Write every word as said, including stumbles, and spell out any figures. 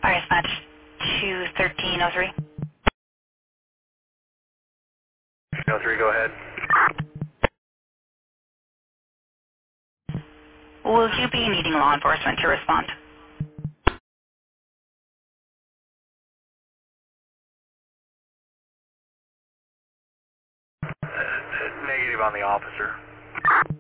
Alright, dispatch two thirteen oh three. oh three, go ahead. Will you be needing law enforcement to respond? Negative on the officer.